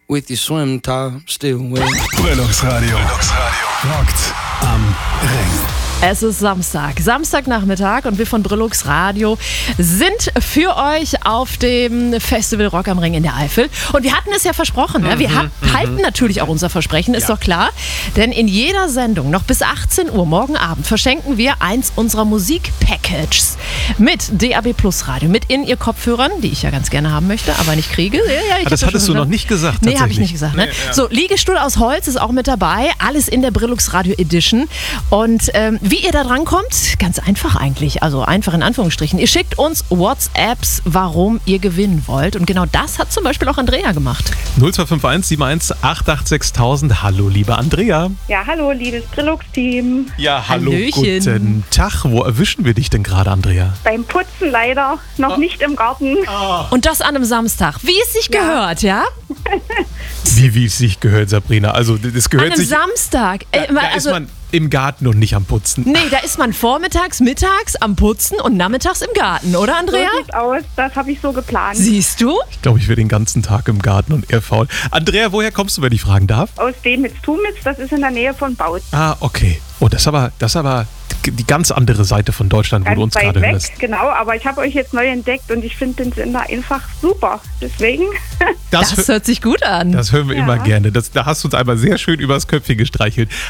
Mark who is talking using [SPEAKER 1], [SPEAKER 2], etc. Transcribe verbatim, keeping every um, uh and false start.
[SPEAKER 1] with your swim top still wet.
[SPEAKER 2] Brillungsradio. Rockt am Ring.
[SPEAKER 3] Es ist Samstag, Samstagnachmittag und wir von Brillux Radio sind für euch auf dem Festival Rock am Ring in der Eifel. Und wir hatten es ja versprochen, ne? wir hat, halten natürlich auch unser Versprechen, ist
[SPEAKER 4] Ja.
[SPEAKER 3] doch klar. Denn in jeder Sendung, noch bis achtzehn Uhr morgen Abend, verschenken wir eins unserer Musikpackages mit D A B Plus Radio, mit In-Ear-Kopfhörern, die ich ja ganz gerne haben möchte, aber nicht kriege. Ja, ja, ich
[SPEAKER 4] Ah, das
[SPEAKER 3] hab
[SPEAKER 4] hattest
[SPEAKER 3] schon
[SPEAKER 4] du noch
[SPEAKER 3] gesagt.
[SPEAKER 4] nicht gesagt,
[SPEAKER 3] Nee, habe ich
[SPEAKER 4] tatsächlich.
[SPEAKER 3] nicht gesagt. Ne?
[SPEAKER 4] Nee, ja.
[SPEAKER 3] So, Liegestuhl aus Holz ist auch mit dabei. Alles in der Brillux Radio Edition. Und ähm, wie ihr da dran kommt, ganz einfach eigentlich. Also einfach in Anführungsstrichen. Ihr schickt uns WhatsApps, warum ihr gewinnen wollt. Und genau das hat zum Beispiel auch Andrea gemacht.
[SPEAKER 4] null zwei fünf eins sieben eins acht acht sechs tausend. Hallo, liebe Andrea.
[SPEAKER 5] Ja, hallo, liebes Brillux-Team.
[SPEAKER 4] Ja, hallo,
[SPEAKER 3] Hallöchen.
[SPEAKER 4] guten Tag. Wo erwischen wir dich denn gerade, Andrea?
[SPEAKER 5] Beim Putzen leider noch nicht im Garten.
[SPEAKER 3] Und das an einem Samstag. Wie es sich
[SPEAKER 5] Ja.
[SPEAKER 3] gehört, ja?
[SPEAKER 4] Wie, wie es sich gehört, Sabrina. Also, das
[SPEAKER 3] An
[SPEAKER 4] gehört
[SPEAKER 3] einem
[SPEAKER 4] sich...
[SPEAKER 3] Samstag.
[SPEAKER 4] Da,
[SPEAKER 3] Äh,
[SPEAKER 4] da
[SPEAKER 3] also,
[SPEAKER 4] ist man im Garten und nicht am Putzen.
[SPEAKER 3] nee, da ist man vormittags, mittags am Putzen und nachmittags im Garten, oder Andrea?
[SPEAKER 5] So sieht's aus, das habe ich so geplant.
[SPEAKER 3] Siehst du?
[SPEAKER 4] Ich glaube, ich wäre den ganzen Tag im Garten und eher faul. Andrea, woher kommst du, wenn ich fragen darf?
[SPEAKER 5] Aus Demitz-Tumitz, das ist in der Nähe von Baut.
[SPEAKER 4] Ah, okay. Oh, das ist aber, das ist aber die ganz andere Seite von Deutschland, wo
[SPEAKER 5] Ganz
[SPEAKER 4] du uns
[SPEAKER 5] weit
[SPEAKER 4] gerade
[SPEAKER 5] weg,
[SPEAKER 4] hörst.
[SPEAKER 5] genau, aber ich habe euch jetzt neu entdeckt und ich finde den Sender einfach super. Deswegen,
[SPEAKER 3] Das,
[SPEAKER 4] hö-
[SPEAKER 3] hört sich gut an.
[SPEAKER 4] Das hören wir
[SPEAKER 5] Ja.
[SPEAKER 4] immer gerne. Das, da hast du uns einmal sehr schön übers Köpfchen gestreichelt.